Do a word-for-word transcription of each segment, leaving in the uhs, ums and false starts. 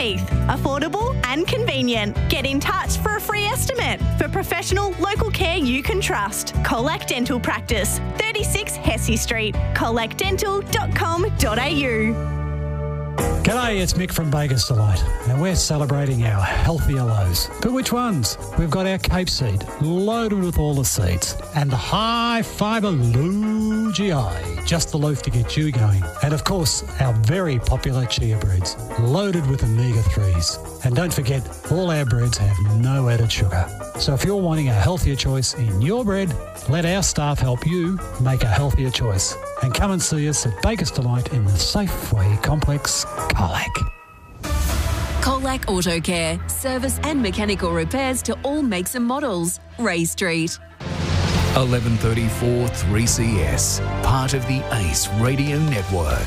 Heath. Affordable and convenient. Get in touch for a free estimate. For professional, local care you can trust. Colac Dental Practice, thirty-six Hesse Street. colac dental dot com dot a u. G'day, it's Mick from Baker's Delight. Now we're celebrating our healthier lows. But which ones? We've got our Cape Seed, loaded with all the seeds. And the high fibre low G I, just the loaf to get you going. And of course, our very popular chia breads, loaded with omega threes. And don't forget, all our breads have no added sugar. So if you're wanting a healthier choice in your bread, let our staff help you make a healthier choice. And come and see us at Baker's Delight in the Safeway Complex, Colac. Colac Auto Care. Service and mechanical repairs to all makes and models. Ray Street. eleven thirty-four three C S. Part of the ACE Radio Network.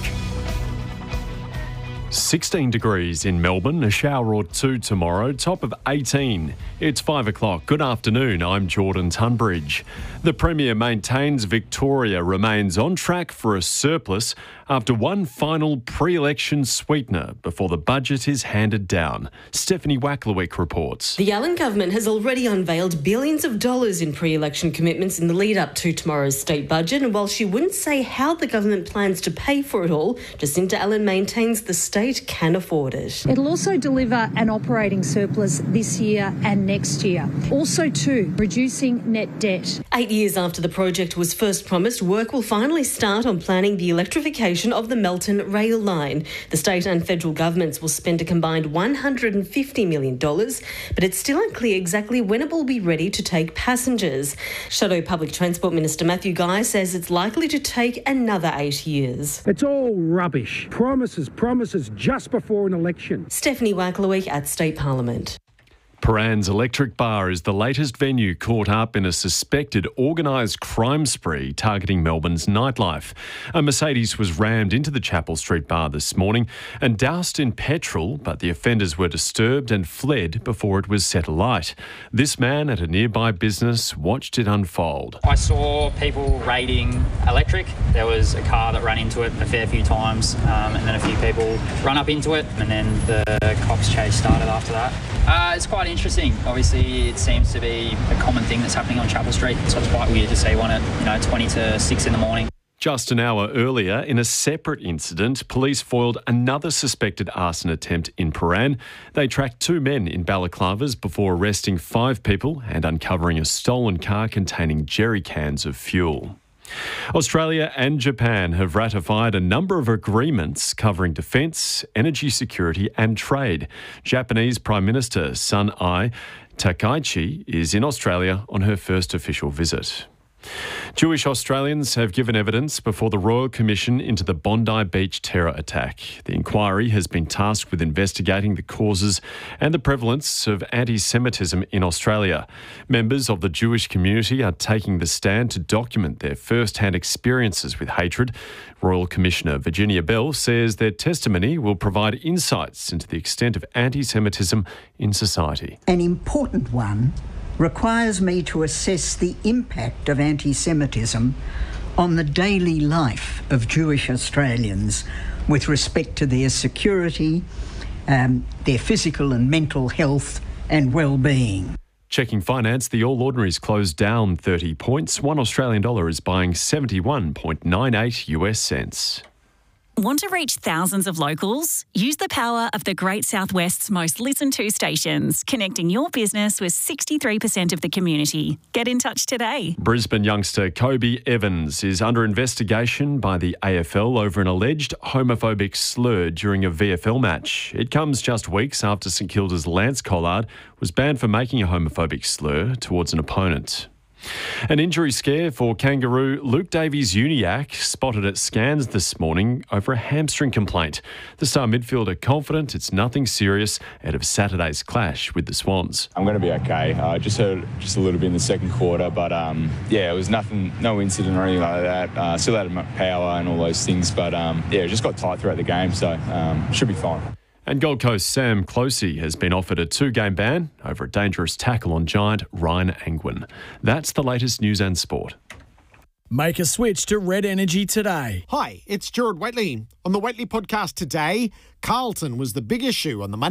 sixteen degrees in Melbourne, a shower or two tomorrow, top of eighteen. It's five o'clock. Good afternoon, I'm Jordan Tunbridge. The Premier maintains Victoria remains on track for a surplus after one final pre-election sweetener before the budget is handed down. Stephanie Wacklewick reports. The Allen government has already unveiled billions of dollars in pre-election commitments in the lead-up to tomorrow's state budget, and while she wouldn't say how the government plans to pay for it all, Jacinta Allen maintains the state can afford it. It'll also deliver an operating surplus this year and next year. Also, too, reducing net debt. Eight years after the project was first promised, work will finally start on planning the electrification of the Melton rail line. The state and federal governments will spend a combined one hundred fifty million dollars, but it's still unclear exactly when it will be ready to take passengers. Shadow Public Transport Minister Matthew Guy says it's likely to take another eight years. It's all rubbish. Promises, promises just before an election. Stephanie Wacklewick at State Parliament. Paran's Electric Bar is the latest venue caught up in a suspected organised crime spree targeting Melbourne's nightlife. A Mercedes was rammed into the Chapel Street bar this morning and doused in petrol, but the offenders were disturbed and fled before it was set alight. This man at a nearby business watched it unfold. I saw people raiding Electric. There was a car that ran into it a fair few times, um, and then a few people run up into it, and then the cops chase started after that. Uh, it's quite interesting. Obviously, it seems to be a common thing that's happening on Chapel Street, so it's quite weird to see one at, you know, twenty to six in the morning. Just an hour earlier, in a separate incident, police foiled another suspected arson attempt in Paran. They tracked two men in balaclavas before arresting five people and uncovering a stolen car containing jerry cans of fuel. Australia and Japan have ratified a number of agreements covering defence, energy security and trade. Japanese Prime Minister Sun Ae Takaichi is in Australia on her first official visit. Jewish Australians have given evidence before the Royal Commission into the Bondi Beach terror attack. The inquiry has been tasked with investigating the causes and the prevalence of anti-Semitism in Australia. Members of the Jewish community are taking the stand to document their first-hand experiences with hatred. Royal Commissioner Virginia Bell says their testimony will provide insights into the extent of anti-Semitism in society. An important one requires me to assess the impact of anti-Semitism on the daily life of Jewish Australians with respect to their security, um, their physical and mental health and well-being. Checking finance, the All Ordinaries closed down thirty points. One Australian dollar is buying seventy-one point nine eight US cents. Want to reach thousands of locals? Use the power of the Great Southwest's most listened to stations, connecting your business with sixty-three percent of the community. Get in touch today. Brisbane youngster Kobe Evans is under investigation by the A F L over an alleged homophobic slur during a V F L match. It comes just weeks after St Kilda's Lance Collard was banned for making a homophobic slur towards an opponent. An injury scare for kangaroo Luke Davies-Uniacke, spotted at scans this morning over a hamstring complaint. The star midfielder confident it's nothing serious ahead of Saturday's clash with the Swans. I'm going to be okay. I uh, just hurt just a little bit in the second quarter, but um, yeah, it was nothing, no incident or anything like that. Uh, still had power and all those things, but um, yeah, it just got tight throughout the game, so um, should be fine. And Gold Coast Sam Closey has been offered a two-game ban over a dangerous tackle on giant Ryan Angwin. That's the latest news and sport. Make a switch to Red Energy today. Hi, it's Gerard Whateley. On the Whateley podcast today, Carlton was the big issue on the Monday.